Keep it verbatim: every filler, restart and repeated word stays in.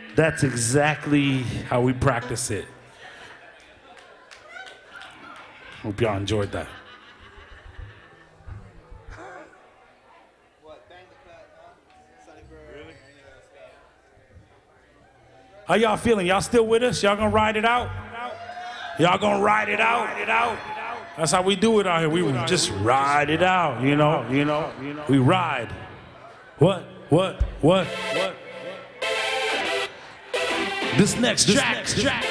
That's exactly how we practice it. Hope y'all enjoyed that. How y'all feeling? Y'all still with us? Y'all gonna ride it out? Y'all gonna ride it out? Ride it out. That's how we do it out here. We just ride it out, you know, you know, we ride. What, what, what, what? This next track, track.